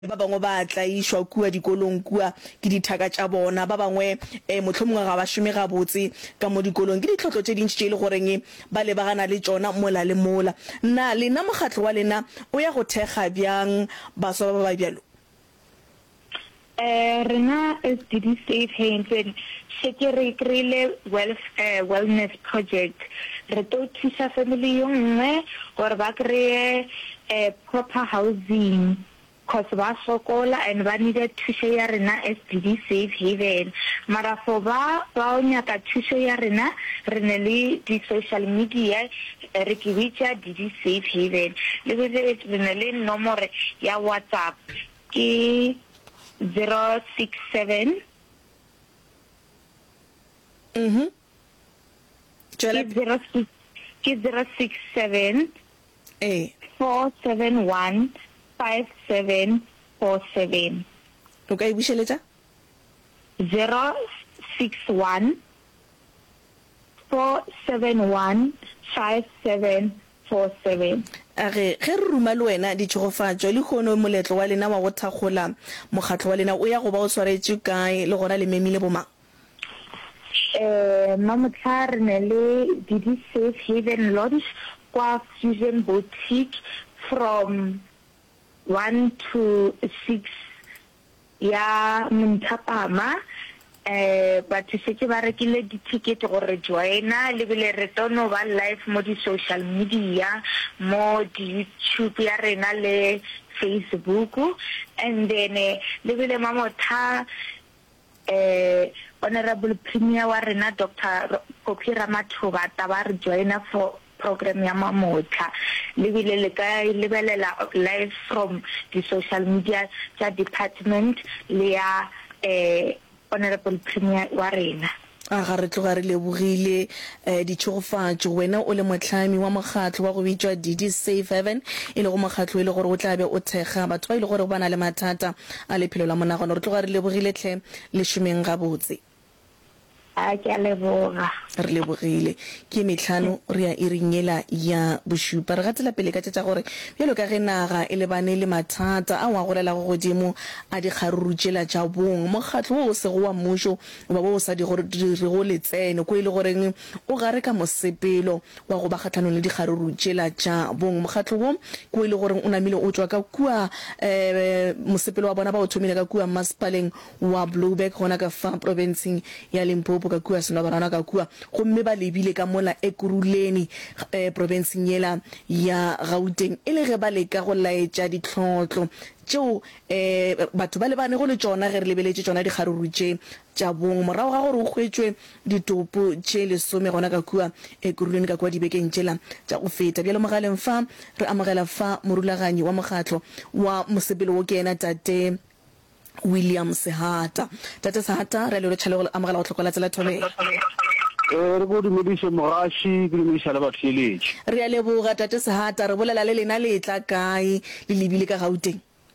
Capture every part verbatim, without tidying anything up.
ba bangwe ba tla ishwa kua dikolong kua ke dithaka tša bona ba bangwe eh mohlomongwe ga ba šome ga botse ka mo dikolong ke ditlhotlo tše dintši tše le goreng ba lebagana le tšona mola le mola nna lena mokgatlo wa lena o ya go thekga bjang baswa ba ba bjalo eh rena S D D Safe Haven se ke re krile wellness project re to thusa family yo nngwe gore ba kreye eh proper housing cause ba sokola and ba needed thuso ya rena S D D Safe Haven mara for ba ba o nyaka thuso ya rena re ne le di social media re ke bitsa D D Safe Haven le be re ne le nomore ya WhatsApp ke zero six seven mhm zero six seven eh four seven one five seven four seven. Okay, busheletsa zero six one four seven one five seven four seven. age ge re ruma le wena di tšhogofatšo le kgono moletlo wa lena wa go thakgola mokgatlo wa lena o ya go ba o swaretše kae le gona le memile bomang eh mamotla re ne le D D Safe Haven Lodge kwa Fusion Boutique from one to six ya Mthapama eh but se ke ba rekile di ticket gore joina le bile re tono ba live mo di social media mo di YouTube ya rena le Facebook and then le bile mamotha eh honorable premier wa rena Doctor Kopira Mathuba taba re joina for program ya mamotla le bile le ka lebelela live from the social media tsa department le ya eh honorable premier wa rena a ga re tloga re lebogile eh di tšhogofatšo wena o le motlhami wa mokgatlo wa go bitšwa D D Safe Haven e le go mokgatlo e le gore o tla be o thekga batho ba ile gore ba na le mathata a lephelo la monagano re tloga re lebogile tlhe le shumeng ga botse a ke a leboga re lebogile ke metlhano re ya iringela ya bošupa re gatela pele ka tša gore bjalo ka ge naga e lebane le mathata a wa golela go godimo a dikgarurutšela tša bong mokgatlo o se go wa mmušo ba bo sa di gore re go letsene ko ile goreng o gare ka mosepelo wa go ba kgatlhanong le dikgarurutšela tša bong mokgatlo wo ko ile goreng o namile o tswa ka kua eh mosepelo wa bona ba o thomile ka kua maspaleng wa Blueberg gona ka fa provinceng ya Limpopo ka kua sena barana ka kua go mme ba lebile ka mola Ekuruleni eh provinceng yela ya Gauteng ile ge ba le ka go laetša ditlhotlo tšeo eh batho ba le bane go le tsona ge re lebeletse tsona dikgarurutše tša bong morago ga gore o hwetšwe ditopo tše lesome gona ka kua Ekuruleni ka kua dibekeng tšela tša go feta bjalo mogaleng fa re amogela fa morulaganyi wa mokgatlo wa mosepelo wo ke ena tate William Sehata tate Sehata re le re tšhale go amogela go tlhokola tsela thole re bo dumedise mogaši ke dumedisa le batšheletši re a leboga tate Sehata re bolela le lena le tla kae le lebile ka Gauteng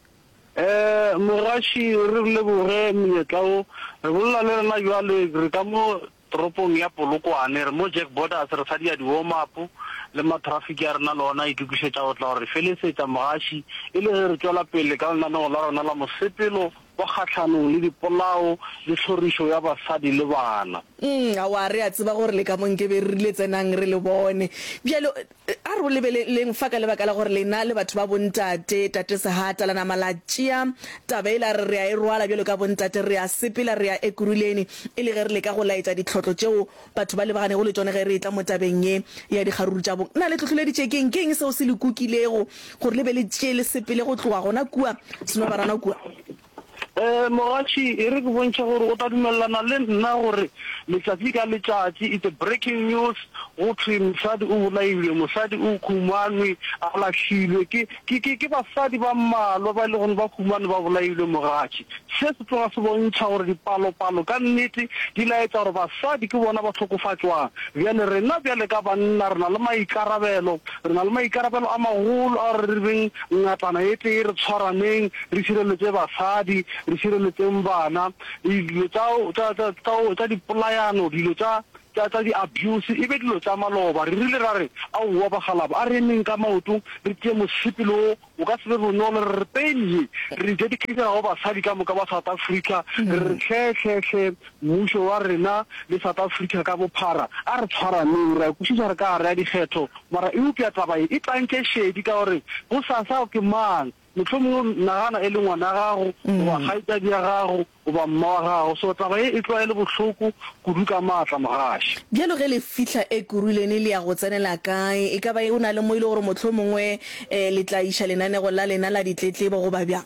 eh mogaši re leboge menyetla o re bolela le rena jwale re ka mo toropong ya Polokwane re mo Jack Borders re sa dia di warm up le ma traffic ya rena lona e tukisetša go tla gore felesetša mogaši e le ge re tswela pele ka lenaneo la rona la mosepelo wa kgatlhanong le dipolao le tlhorišo ya basadi le bana mm a wa re a tseba gore le ka monke be re le tsenang re le bone bjalo a re lebele leng fa ka lebaka la gore lena le batho ba bontate tate Sehata la nama la tšea tabela re re a e rwala bjalo ka bontate re a sepela re a Ekuruleni e le ge re le ka go laetša ditlhotlo tšeo batho ba lebagane go le tsone ge re tla mo tabeng ye ya dikgaruru tša bong nna le tlhotlholeditše keng keng seo se le kukilego gore le be le tšee le sepele go tloga gona kua seno barana kua eh mogaši e re ke bontšha gore o tla dumelelana le nna gore letšatši ka letšatši it's a breaking news go thwe mosadi o bolailwe mosadi o khumanwe a lahlilwe ke ke ke basadi ba mmalwa ba ile gone ba khumane ba bolailwe mogaši se se tloga se bontšha gore dipalopalo ka nnete di laetša gore basadi ke bona ba tlhokofatšwang bjale rena bjale ka banna re na le maikarabelo re na le maikarabelo a magolo a re beng ngatana e tee re tshwaraneng re sireletse basadi re sireletseng bana dilo tsa tsa tsa dipolayano dilo tsa tsa tsa di abuse e be dilo tsa maloba re rile ra re a wa ba galaba a re neng ka maoto re tie mosipilo o ka se bonolo re peni re dedicate go ba sadi ka moka ba South Africa re hle hle hle musho wa rena le South Africa ka bophara a re tshwara neng ra kushisa re ka re di kgetho mara e upya taba e tlanke shedi ka hore go sa sa ke mang motlhomong nagana e le ngwana gago wa gaita di gago o ba mma wa gago so taba e tloa e le bohloko kuduka matla mogashi bjalo ge le fihla e kurulene le ya go tsenela kae e ka ba o na le mo ile gore motlhomongwe le tla isha lenanego la lena la ditletlebo go ba bjang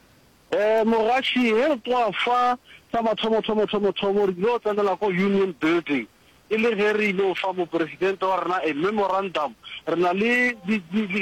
eh mogashi he tloa fa sa mathomo thomo thomo thomo re lo tsenela ko Union Building e le ge re ile fa mo president wa rena a memorandum re na le di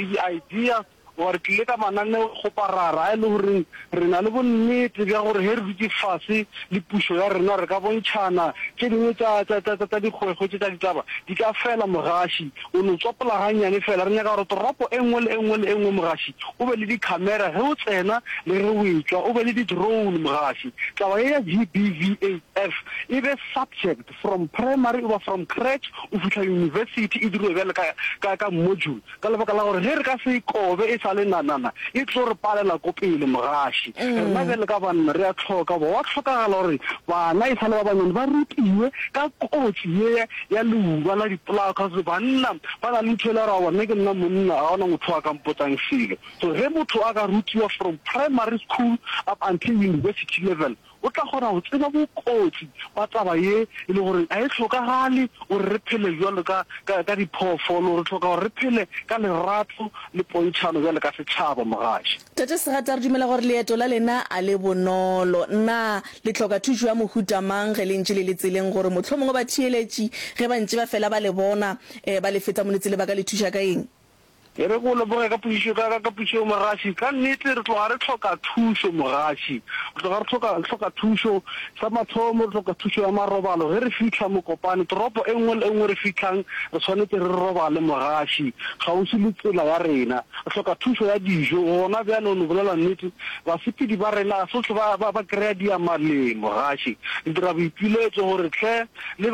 ideas wa re tle ka manane go parara e le gore re na le bonnete ga gore he re ditse fase le puso ya rena re ka bontshana ke dingwe tsa tsa tsa di khwego tsa ditaba di ka fela mogashi o no tsopola ganyane fela re nya ka gore toropo engwe le engwe le engwe mogashi o be le di camera he o tsena le re witswa o be le di drone mogashi taba ya G B V A F e be subject from primary over from crèche o fitla university e dire bele ka ka module ka lebaka la gore he re ka se kobe sale nanana e tlo re palela go pele mogashi rena bele ka bana re a tlhoka bo wa tlhokagala gore bana e sale ba banyane ba rutiwe ka kotsi ye ya luba la diplaka zo banna ba na le tshela ra bona ke nna monna a ona motho a ka mpotsang sile so he motho a ka rutiwa from primary school up until university level o tla gona go tsena bokotsi ba taba ye e le gore a e tlhokagale o re phele jwalo ka ka diphofolo re tlhoka gore re phele ka lerato le pontshano jwalo ka setšhaba mogashi tate Segata re dumela gore leeto la lena a le bonolo nna le tlhoka thuso ya mohuta mang ge le ntse le le tseleng gore motlhomongwe ba thieletši ge ba ntse ba fela ba le bona ba le feta monetsele ba ka le thuša ka eng e re go le boga ka pušo ka ka pušo mogashi ka nnete re tloga re tlhoka thuso mogashi re tloga re tlhoka tlhoka thuso sa mathomo re tlhoka thuso ya marobalo ge re fitlha mo kopane toropo e nngwe le engwe re fitlhang re tshwanetse re robale mogashi ga o se le tsela ya rena re tlhoka thuso ya dijo gona bjalo no bolela nnete basepedi ba rena sotlhe ba ba kry-a diamaleng mogashi re dira boipiletso gore tle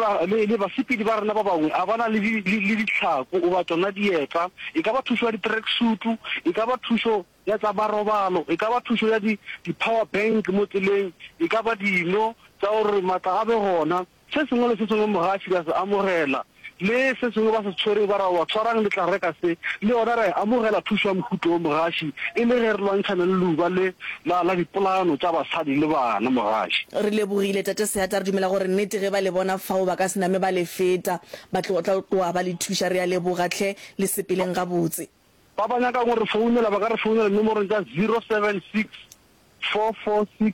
le basepedi ba rena ba bangwe a bana le ditlhako o ba tsona dieta e ka ba thuso ya di-track suit e ka ba thuso ya tsa barobalo e ka ba thuso ya di-power bank mo tseleng e ka ba dino tsa gore matla a be gona se sengwe le se sengwe mogashi ka se amogela le se sengwe ba se tshwere ba ra wa tshwarang le tla reka se le ona re amogela thuso ya mohuto o mogashi e le ge re lwantshana le luba le la dipolano tsa basadi le bana mogashi re lebogile tate Segata re dumela gore nnete ge ba le bona fao ba ka sename ba le feta ba tloa ba le thuša re a lebogatlhe le sepeleng ga botse ba ba nyaka gore founela ba ka re founela nomorong tsa zero seven six four four six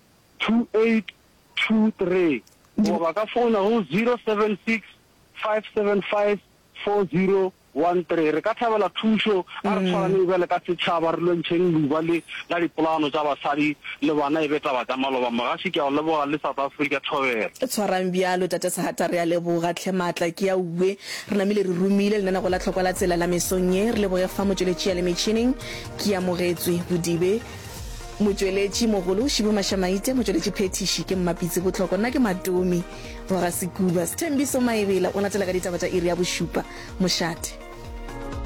two eight two three o ba ka founa go zero seven six five seven five four zero one three re ka thabela thuso a re tshwarane e bele ka setšhaba re lwentšheng luba le la dipolano tsa basadi le bana e betaba tsa maloba mogashi ke a o leboga le South Africa thobela tshwarang bjalo tate Segata re a lebogatlhe matla ke a ue re namile re rumile lena go la tlhokwa la tsela la mesong ye re leboge fa motsweletši ya le metšhineng ke amogetswe bodibe motsweletši mogolo Shibo Mashamaite motsweletši phetiši ke mmapitse botlhoko nna ke Matomi wa ga Sekuba Sthembiso Maebela o natela ka ditaba tša iri ya bošupa mošate